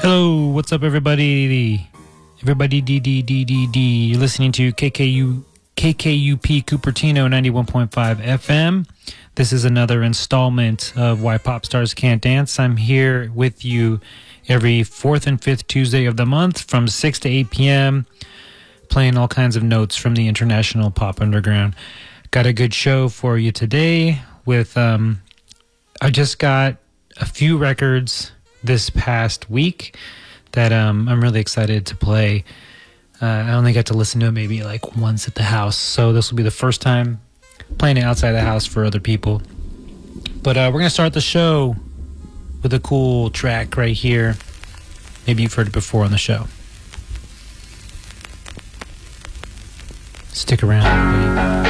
Hello, what's up, everybody? Everybody, D. You're listening to KKUP Cupertino 91.5 FM. This is another installment of Why Pop Stars Can't Dance. I'm here with you every fourth and fifth Tuesday of the month from 6 to 8 p.m., playing all kinds of notes from the international pop underground. Got a good show for you today with, I just got a few records this past week that I'm really excited to play. I only got to listen to it maybe like once at the house, so this will be the first time playing it outside the house for other people. But we're going to start the show with a cool track right here. Maybe you've heard it before on the show. Stick around, everybody.